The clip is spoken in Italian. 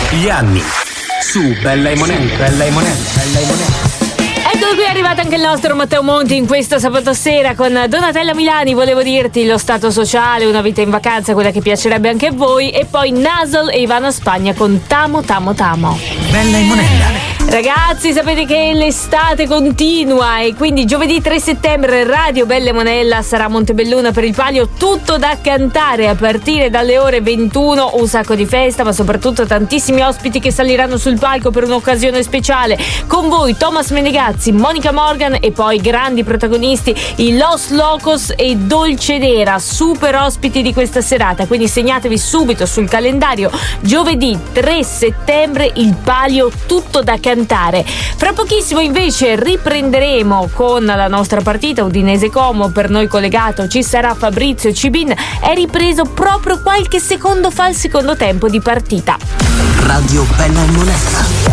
Gli anni su Bella e Monella. Bella e Monella. Bella e Monella. Eccolo qui, è arrivato anche il nostro Matteo Monti in questo sabato sera con Donatella Milani. Volevo dirti lo stato sociale, una vita in vacanza, quella che piacerebbe anche a voi, e poi Nasol e Ivana Spagna con Tamo Tamo Tamo. Bella e Monella. Ragazzi, sapete che l'estate continua e quindi giovedì 3 settembre Radio Bella e Monella sarà a Montebelluna per il palio Tutto da cantare a partire dalle ore 21. Un sacco di festa, ma soprattutto tantissimi ospiti che saliranno sul palco per un'occasione speciale. Con voi Thomas Menegazzi, Monica Morgan e poi grandi protagonisti i Los Locos e Dolce Nera, super ospiti di questa serata. Quindi segnatevi subito sul calendario giovedì 3 settembre il palio Tutto da cantare. Fra pochissimo invece riprenderemo con la nostra partita Udinese Como. Per noi collegato ci sarà Fabrizio Cibin. È ripreso proprio qualche secondo fa il secondo tempo di partita. Radio Bella e Monella.